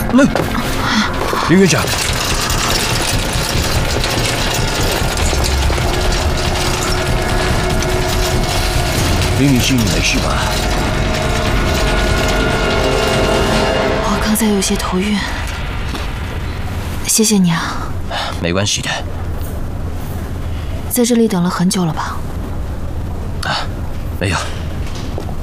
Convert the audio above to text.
那林院长，林女士，你没事吧？ 我刚才有些头晕，谢谢你啊。 没关系的。 在这里等了很久了吧？ 啊，没有。